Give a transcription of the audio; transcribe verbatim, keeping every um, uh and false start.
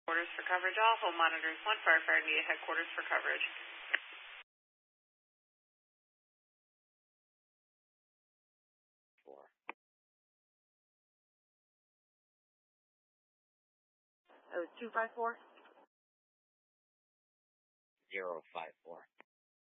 Quarters for coverage. All home monitors. One firefighter needed headquarters for coverage. Four. That was two five four? Zero five four.